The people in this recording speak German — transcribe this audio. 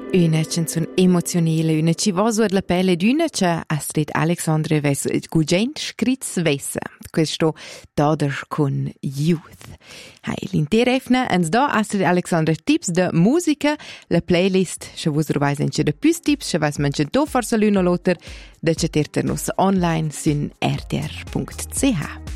Una canzone emozionale, una ci va su la pelle di una che Astrid Alexandre ves gugent scritz vesse. Questo dader con Youth. Hai l'intera efna ens da Astrid Alexandre tips de musica, la playlist, che vos rovais enche de pus tips, che vais manche do forsa l'una loter, de che terter nos online sin rtr.ch.